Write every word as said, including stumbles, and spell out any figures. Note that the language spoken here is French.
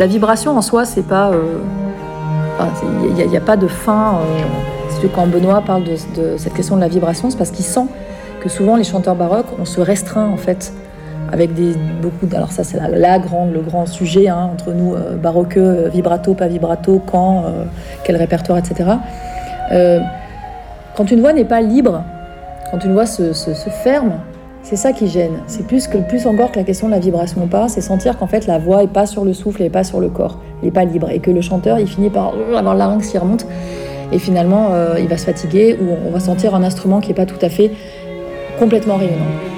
la vibration en soi, c'est pas... Euh, il n'y a, a pas de fin. Euh, quand Benoît parle de, de cette question de la vibration, c'est parce qu'il sent que souvent les chanteurs baroques, on se restreint en fait avec des beaucoup. De, alors ça c'est la, la grande, le grand sujet hein, entre nous euh, baroqueux, vibrato, pas vibrato, quand, euh, quel répertoire, et cetera. Euh, quand une voix n'est pas libre, quand une voix se, se, se ferme, c'est ça qui gêne. C'est plus que plus encore que la question de la vibration ou pas, c'est sentir qu'en fait la voix est pas sur le souffle, elle est pas sur le corps, elle est pas libre, et que le chanteur il finit par avoir le larynx qui remonte. Et finalement, euh, il va se fatiguer ou on va sentir un instrument qui n'est pas tout à fait complètement rayonnant.